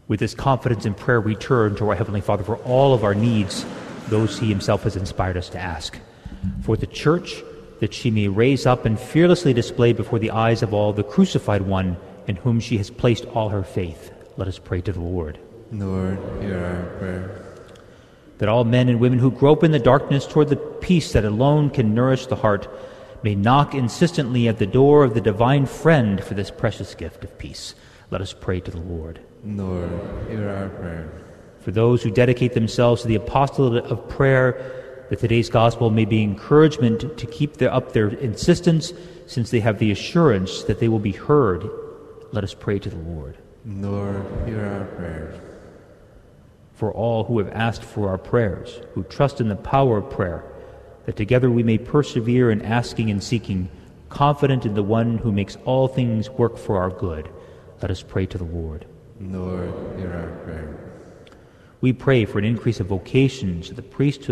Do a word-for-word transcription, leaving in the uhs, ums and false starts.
With this confidence in prayer, we turn to our Heavenly Father for all of our needs, those he himself has inspired us to ask. For the Church, that she may raise up and fearlessly display before the eyes of all the crucified one in whom she has placed all her faith. Let us pray to the Lord. Lord, hear our prayer. That all men and women who grope in the darkness toward the peace that alone can nourish the heart may knock insistently at the door of the divine friend for this precious gift of peace. Let us pray to the Lord. Lord, hear our prayer. For those who dedicate themselves to the apostolate of prayer, that today's gospel may be encouragement to keep their, up their insistence, since they have the assurance that they will be heard. Let us pray to the Lord. Lord, hear our prayer. For all who have asked for our prayers, who trust in the power of prayer, that together we may persevere in asking and seeking, confident in the one who makes all things work for our good. Let us pray to the Lord. Lord, hear our prayer. We pray for an increase of vocations to the priesthood